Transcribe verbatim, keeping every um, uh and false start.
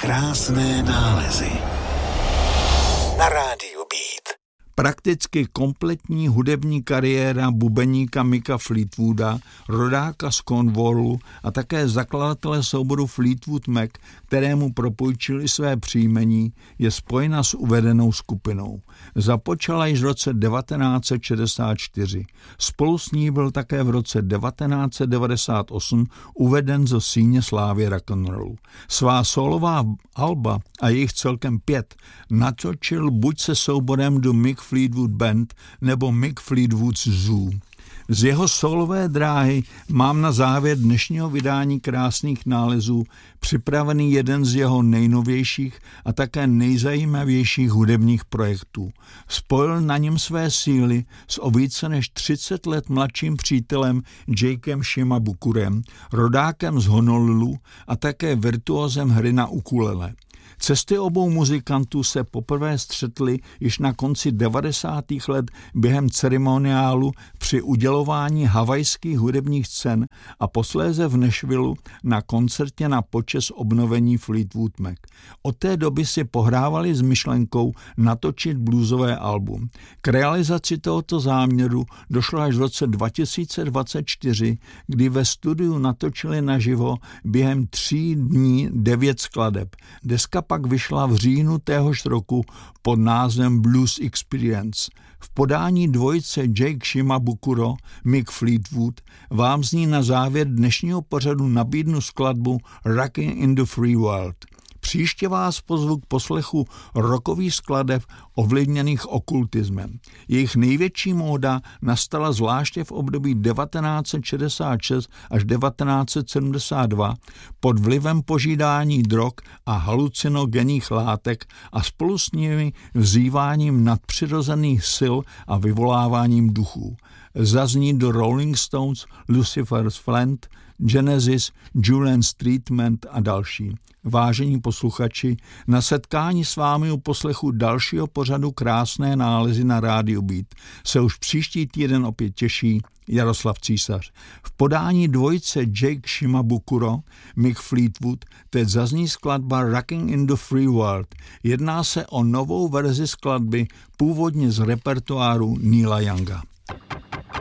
Krásné nálezy na rádiu Beat. Prakticky kompletní hudební kariéra bubeníka Micka Fleetwooda, rodáka z Cornwallu a také zakladatele souboru Fleetwood Mac, kterému propůjčili své příjmení, je spojena s uvedenou skupinou. Započala již v roce devatenáct set šedesát čtyři. Spolu s ní byl také v roce devatenáct set devadesát osm uveden do síně slávy rock'n'rollu. Svá solová alba, a jejich celkem pět, natočil buď se souborem do Mick Fleetwood Band nebo Mick Fleetwood's Zoo. Z jeho solové dráhy mám na závěr dnešního vydání Krásných nálezů připravený jeden z jeho nejnovějších a také nejzajímavějších hudebních projektů. Spojil na něm své síly s o více než třicet let mladším přítelem Jakem Shimabukurem, rodákem z Honolulu a také virtuózem hry na ukulele. Cesty obou muzikantů se poprvé střetly již na konci devadesátých let během ceremoniálu při udělování havajských hudebních cen a posléze v Nashvillu na koncertě na počest obnovení Fleetwood Mac. Od té doby si pohrávali s myšlenkou natočit bluesové album. K realizaci tohoto záměru došlo až v roce dva tisíce dvacet čtyři, kdy ve studiu natočili naživo během tří dní devět skladeb. Deska pak vyšla v říjnu téhož roku pod názvem Blues Experience. V podání dvojice Jake Shimabukuro, Mick Fleetwood vám z ní na závěr dnešního pořadu nabídnu skladbu Rockin' in the Free World. Příště vás pozvu k poslechu rockových skladeb ovlivněných okultismem. Jejich největší móda nastala zvláště v období devatenáct set šedesát šest až devatenáct set sedmdesát dva pod vlivem požídání drog a halucinogenních látek a spolu s nimi vzýváním nadpřirozených sil a vyvoláváním duchů. Zazní do Rolling Stones, Lucifer's Friend, Genesis, Julian's Treatment a další. Vážení posluchači, na setkání s vámi u poslechu dalšího pořadu Krásné nálezy na rádiu Beat se už příští týden opět těší Jaroslav Císař. V podání dvojice Jake Shimabukuro, Mick Fleetwood teď zazní skladba Rockin' in the Free World. Jedná se o novou verzi skladby původně z repertoáru Neila Younga.